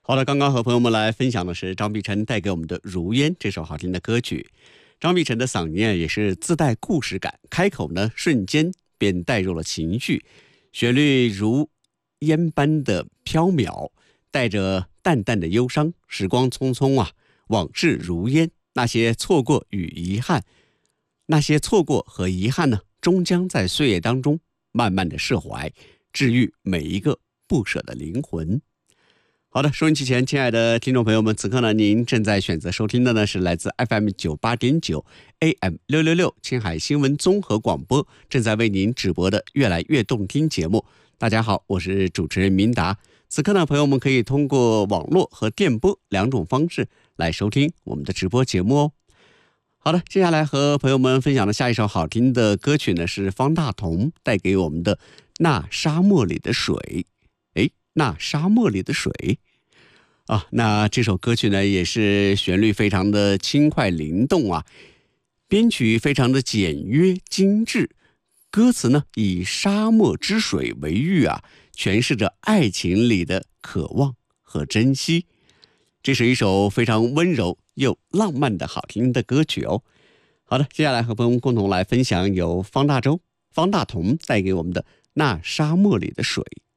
好的，刚刚和朋友们来分享的是张碧晨带给我们的《如烟》这首好听的歌曲。张碧晨的嗓音也是自带故事感，开口呢瞬间便带入了情绪，旋律如烟般的飘渺，带着淡淡的忧伤。时光匆匆啊，往事如烟，那些错过与遗憾，那些错过和遗憾呢，终将在岁月当中慢慢的释怀，治愈每一个不舍的灵魂。好的，收音机前亲爱的听众朋友们，此刻呢您正在选择收听的呢是来自 FM98.9 AM666 青海新闻综合广播正在为您直播的越来越动听节目。大家好，我是主持人明达。此刻呢朋友们可以通过网络和电波两种方式来收听我们的直播节目哦。好的，接下来和朋友们分享的下一首好听的歌曲呢是方大同带给我们的那沙漠里的水。那沙漠里的水啊，那这首歌曲呢也是旋律非常的轻快灵动啊，编曲非常的简约精致，歌词呢以沙漠之水为喻啊，诠释着爱情里的渴望和珍惜。这是一首非常温柔又浪漫的好听的歌曲哦。好的，接下来和朋友们共同来分享由方大同带给我们的那沙漠里的水。